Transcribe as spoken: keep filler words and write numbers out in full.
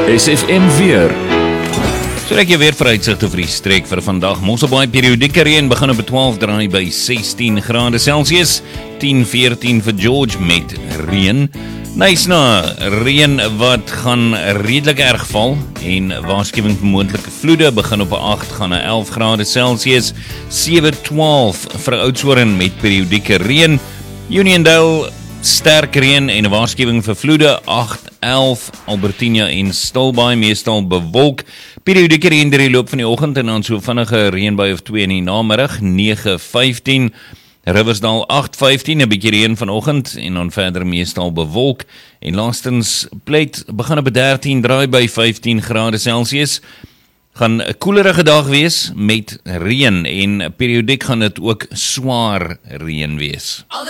S F M weer. So ek jy weer vir uitsigte vir die streek vir vandag. Mosselbaai periodieke reën begin op twaalf draai by sestien grade Celsius, tien veertien vir George met reën. Knysna, reën wat gaan redelik erg val en waarskuwing vir moontlike vloede begin op agt gaan na elf grade Celsius, sewe twaalf vir Oudtshoorn met periodieke reën. Uniondale sterk reën en 'n waarskuwing vir vloede, agt elf, Albertina en Stilbaai meestal bewolk, periodieke reën deur die loop van die oggend en dan so vinnige reënbui of twee in die namiddag, nege vyftien, Riversdale agt vyftien, 'n bietjie reën vanoggend en dan verder meestal bewolk en laastens Pleit begin op dertien draai by vyftien grade Celsius. Gaan 'n koelerige dag wees met reën en periodiek gaan dit ook swaar reën wees.